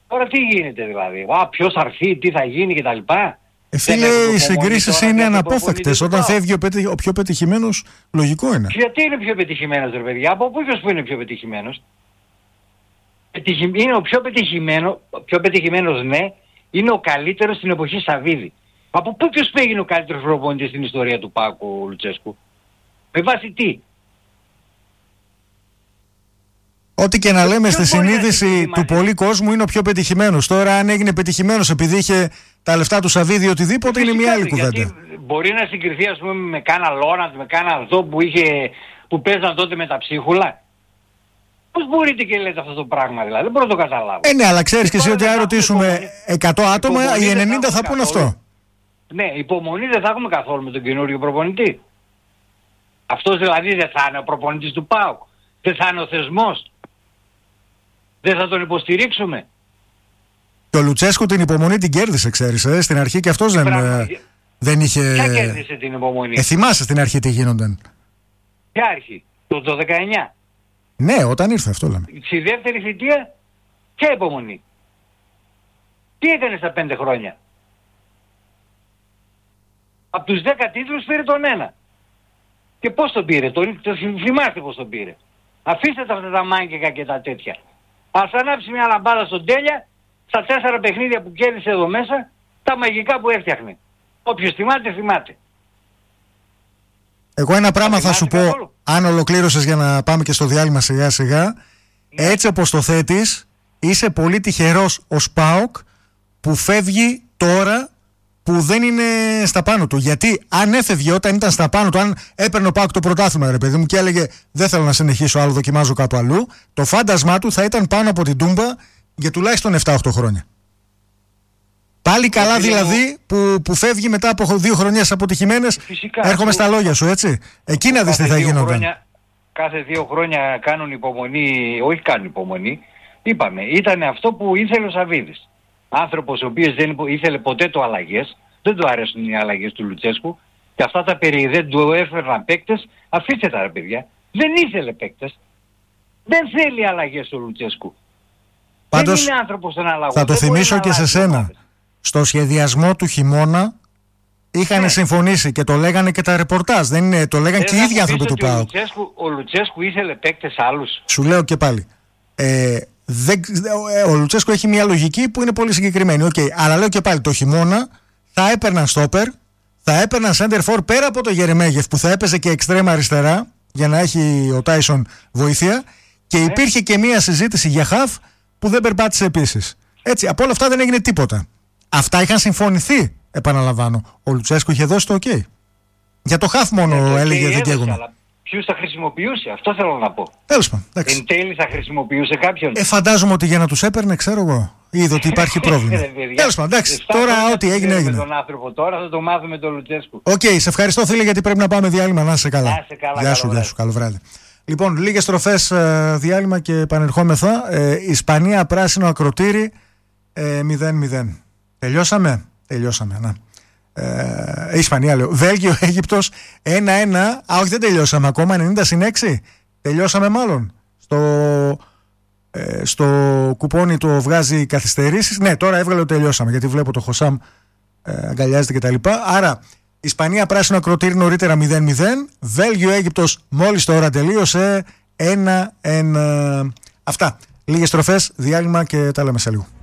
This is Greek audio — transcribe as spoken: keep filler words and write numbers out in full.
Τώρα τι γίνεται δηλαδή, α, ποιος θα έρθει, τι θα γίνει κτλ. Ε, φίλε, οι συγκρίσεις είναι αναπόφευκτες. Όταν φεύγει ο, πετυχ... ο πιο πετυχημένος, λογικό είναι. Γιατί είναι πιο πετυχημένος, ρε παιδιά, από πού ποιος που είναι πιο πετυχημένος? Είναι ο πιο πετυχημένο, πιο πετυχημένος, ναι, είναι ο καλύτερος στην εποχή Σαββίδη. Από πού ποιος που έγινε ο καλύτερος προπονητής στην ιστορία του Πάκου Λουτσέσκου? Με βάση τι? Ό,τι και να λέμε, ποιος στη συνείδηση του πολλή κόσμου είναι ο πιο πετυχημένος. Τώρα αν έγινε πετυχημένος επειδή είχε τα λεφτά του Σαββίδη οτιδήποτε, είναι μια άλλη κουβέντα. Μπορεί να συγκριθεί, ας πούμε, με κάνα Λόναντ, με κάνα αυτό που, είχε, που παίζαν τότε με τα ψίχουλα. Πώς μπορείτε και λέτε αυτό το πράγμα δηλαδή? Δεν μπορώ να το καταλάβω. Ε, ναι, αλλά ξέρεις και εσύ ότι αν ρωτήσουμε εκατό άτομα, οι ενενήντα θα πούν αυτό. Ναι, υπομονή δεν θα έχουμε καθόλου με τον καινούριο προπονητή. Αυτός δηλαδή δεν θα είναι ο προπονητής του ΠΑΟΚ? Δεν θα είναι ο θεσμός? Δεν θα τον υποστηρίξουμε? Και ο Λουτσέσκου την υπομονή την κέρδισε, ξέρεις, ε? Στην αρχή και αυτός δεν, ε, δεν είχε... Ποια κέρδισε την υπομονή? Ε, θυμάσαι στην αρχή τι γίνονταν? Ποια αρχή? Το, το δεκαεννιά. Ναι, όταν ήρθε αυτό λέμε. Στη δεύτερη θητεία, ποια υπομονή? Τι έκανε στα πέντε χρόνια? Από τους δέκα τίτλους πήρε τον ένα. Και πώς τον πήρε? Τον, το θυμάστε πώς τον πήρε? Αφήστε τα αυτά τα μάγκικα και τα τέτοια. Ας ανάψει μια λαμπάδα στον Τέλια, στα τέσσερα παιχνίδια που κέρδισε εδώ μέσα, τα μαγικά που έφτιαχνε. Όποιος θυμάται, θυμάται. Εγώ ένα πράγμα θα σου πω, καθόλου. Αν ολοκλήρωσες, για να πάμε και στο διάλειμμα σιγά σιγά, ναι. Έτσι όπως το θέτεις, είσαι πολύ τυχερός ως ΠΑΟΚ που φεύγει τώρα που δεν είναι στα πάνω του. Γιατί αν έφευγε όταν ήταν στα πάνω του, αν έπαιρνε ο ΠΑΟΚ το πρωτάθλημα, ρε παιδί μου, και έλεγε δεν θέλω να συνεχίσω άλλο, δοκιμάζω κάπου αλλού, το φάντασμά του θα ήταν πάνω από την Τούμπα για τουλάχιστον επτά οκτώ χρόνια. Πάλι καλά Φυσικά. Δηλαδή που, που φεύγει μετά από δύο χρονιές αποτυχημένες. Φυσικά, έρχομαι που... στα λόγια σου, έτσι. Εκεί να δεις τι θα γίνονταν. Κάθε δύο χρόνια κάνουν υπομονή, όχι κάνουν υπομονή. Είπαμε, ήταν αυτό που ήθελε ο Σαββίδης. Άνθρωπος ο οποίος δεν ήθελε ποτέ το αλλαγές, δεν του αρέσουν οι αλλαγές του Λουτσέσκου και αυτά τα περί δεν του έφερναν παίκτες, αφήστε τα ρε παιδιά. Δεν ήθελε παίκτες. Δεν θέλει αλλαγές του Λουτσέσκου. Πάντως, δεν είναι άνθρωπος των αλλαγών. Θα το θυμίσω και σε σένα. Στο σχεδιασμό του χειμώνα είχαν ναι. συμφωνήσει και το λέγανε και τα ρεπορτάζ. Δεν είναι, το λέγανε δεν και οι ίδιοι άνθρωποι του ΠΑΟΚ. Ο Λουτσέσκου, ο Λουτσέσκου ήθελε παίκτες άλλους. Σου λέω και πάλι. Ε, δεν, ο Λουτσέσκου έχει μια λογική που είναι πολύ συγκεκριμένη. Okay. Αλλά λέω και πάλι, το χειμώνα θα έπαιρναν στόπερ, θα έπαιρναν center for πέρα από το Γερεμέγεφ που θα έπαιζε και εξτρέμα αριστερά για να έχει ο Τάισον βοήθεια. Και υπήρχε και μια συζήτηση για χαφ που δεν περπάτησε επίσης. Έτσι, από όλα αυτά δεν έγινε τίποτα. Αυτά είχαν συμφωνηθεί, επαναλαμβάνω. Ο Λουτσέσκου είχε δώσει το OK. Για το χαφ μόνο ε, έλεγε δεν καίγομαι. Αλλά ποιους θα χρησιμοποιούσε, αυτό θέλω να πω. Τέλος πάντων. Εν τέλει θα χρησιμοποιούσε κάποιον. Ε, φαντάζομαι ότι για να τους έπαιρνε, ξέρω εγώ, είδε ότι υπάρχει πρόβλημα. Τέλος πάντων, εντάξει, τώρα ό,τι έγινε έγινε. Τον άνθρωπο τώρα θα το μάθουμε τον Λουτσέσκου. Οκ, okay, σε ευχαριστώ φίλε γιατί πρέπει να πάμε διάλειμμα. Να είσαι καλά. Να είσαι καλά. Γεια σου, γεια σου, καλό βράδυ. Λοιπόν, λίγες στροφές ε, διάλειμμα και επανερχόμεθα. Ε, Ισπανία, πράσινο ακροτήρι, ε, μηδέν μηδέν. Τελειώσαμε. Τελειώσαμε, να. Ε, Ισπανία λέω. Βέλγιο, Αίγυπτος ένα ένα. Α, όχι, δεν τελειώσαμε ακόμα. ενενήντα συν έξι. Τελειώσαμε μάλλον. Στο, ε, στο κουπόνι το βγάζει καθυστερήσεις. Ναι, τώρα έβγαλε ότι τελειώσαμε. Γιατί βλέπω το Χωσάμ ε, αγκαλιάζεται κτλ. Άρα, Ισπανία, πράσινο ακροτήρι νωρίτερα μηδέν μηδέν. Βέλγιο, Αίγυπτος μόλις τώρα τελείωσε ένα ένα. Αυτά. Λίγες στροφές, διάλειμμα και τα λέμε σε λίγο.